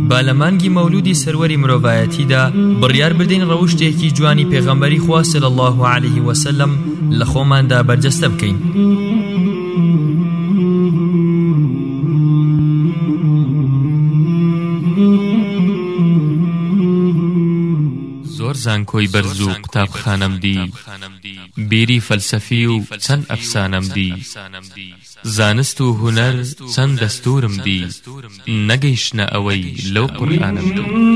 با لە مانگی مەولودی سەروەری مرۆڤایەتیدا بڕیار بدەین ڕەوشتێکی جوانی پێغەمبەری خوا صلی الله عليه وسلم لە خۆماندا بەرجەستە بکەین. زۆر زانکۆی بەرز و قوتابخانەم دی، بیری فەلسەفی و چەند ئەفسانەم دی، زانست و هونەر چەند دەستورم دی، نەگەیشتنە ئەوەی لەو قورئانم دی.